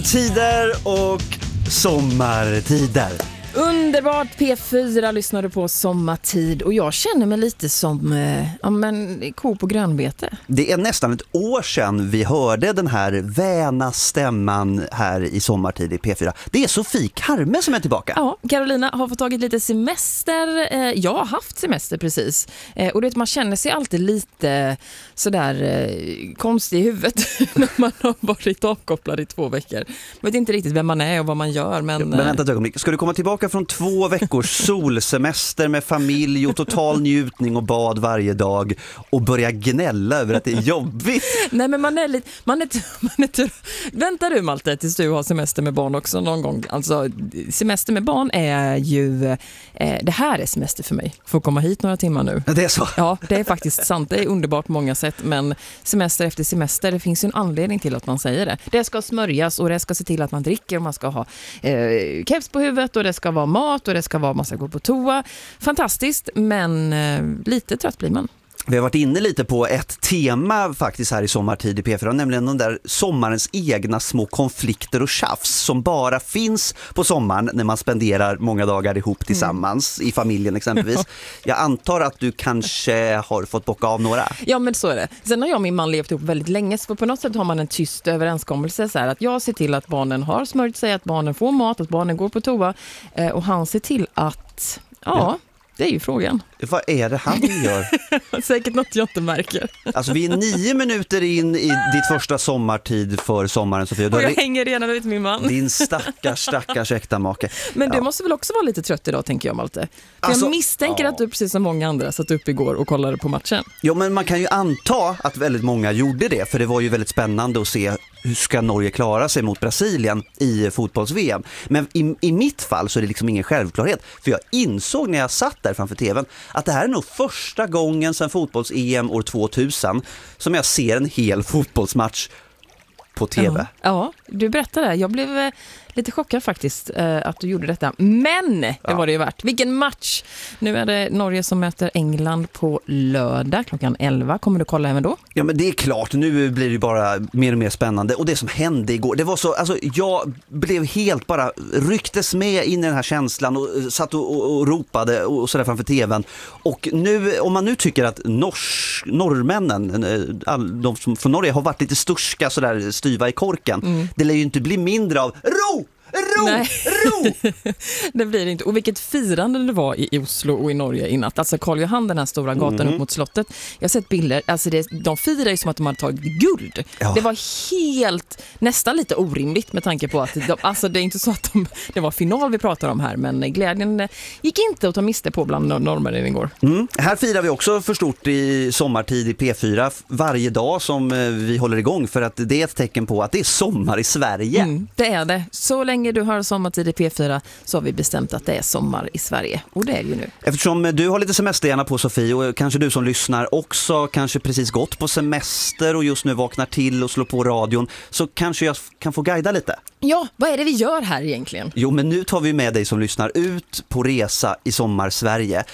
Tider och sommartider. Underbart, P4 lyssnade på Sommartid och jag känner mig lite som ko på grönbete. Det är nästan ett år sedan vi hörde den här väna stämman här i Sommartid i P4. Det är Sofie Karme som är tillbaka. Ja, Carolina har fått tagit lite semester. Jag har haft semester precis. Och man känner sig alltid lite sådär konstig i huvudet när man har varit avkopplad i 2 veckor. Man vet inte riktigt vem man är och vad man gör. Men vänta ett ögonblick. Ska du komma tillbaka från 2 veckors solsemester med familj och total njutning och bad varje dag och börja gnälla över att det är jobbigt? Nej, men man är lite... Väntar du, Malte, tills du har semester med barn också någon gång? Alltså, semester med barn är ju... det här är semester för mig. Får komma hit några timmar nu. Det är så? Ja, det är faktiskt sant. Det är underbart på många sätt. Men semester efter semester, det finns ju en anledning till att man säger det. Det ska smörjas och det ska se till att man dricker och man ska ha keps på huvudet och det ska vara mat och det ska vara, man ska gå på toa. Fantastiskt, men lite trött blir man. Vi har varit inne lite på ett tema faktiskt här i Sommartid i P4, nämligen de där sommarens egna små konflikter och tjafs som bara finns på sommaren när man spenderar många dagar ihop tillsammans i familjen exempelvis. Jag antar att du kanske har fått bocka av några. Ja, men så är det. Sen har jag och min man levt ihop väldigt länge, så på något sätt har man en tyst överenskommelse så här, att jag ser till att barnen har smörjt sig, att barnen får mat, att barnen går på toa och han ser till att det är ju frågan. Vad är det han gör? Säkert något jag inte märker. Alltså vi är 9 minuter in i ditt första sommartid för sommaren, Sofia. Och jag hänger redan ut min man. Din stackars äktamake. Men du måste väl också vara lite trött idag, tänker jag, Malte. För alltså, jag misstänker att du precis som många andra satt upp igår och kollade på matchen. Ja, men man kan ju anta att väldigt många gjorde det. För det var ju väldigt spännande att se hur ska Norge klara sig mot Brasilien i fotbolls-VM. Men i mitt fall så är det liksom ingen självklarhet. För jag insåg när jag satt där framför tvn att det här är nog första gången sedan fotbolls-EM år 2000 som jag ser en hel fotbollsmatch på tv. Ja, du berättade det. Jag blev lite chockad faktiskt att du gjorde detta. Men det var det ju värt. Vilken match! Nu är det Norge som möter England på lördag klockan 11. Kommer du kolla även då? Ja, men det är klart. Nu blir det bara mer och mer spännande. Och det som hände igår, det var så... Alltså, jag blev helt bara rycktes med in i den här känslan och satt och ropade och sådär framför tvn. Och nu, om man nu tycker att norrmännen, de som från Norge har varit lite sturska sådär styva i korken, det lär ju inte bli mindre av ro! Nej. Det blir det inte. Och vilket firande det var i Oslo och i Norge i natt. Alltså Karl Johan, den här stora gatan upp mot slottet. Jag har sett bilder. Alltså de firar ju som att de hade tagit guld. Ja. Det var helt, nästan lite orimligt med tanke på att det är inte så att det var final vi pratar om här. Men glädjen gick inte att ta miste på bland norrmännen igår. Här firar vi också för stort i Sommartid i P4 varje dag som vi håller igång. För att det är ett tecken på att det är sommar i Sverige. Det är det. Så länge du hör Sommartid i P4 så har vi bestämt att det är sommar i Sverige. Och det är ju nu. Eftersom du har lite semester gärna på, Sofie, och kanske du som lyssnar också kanske precis gått på semester och just nu vaknar till och slår på radion, så kanske jag kan få guida lite. Ja, vad är det vi gör här egentligen? Jo, men nu tar vi med dig som lyssnar ut på resa i sommar Sverige.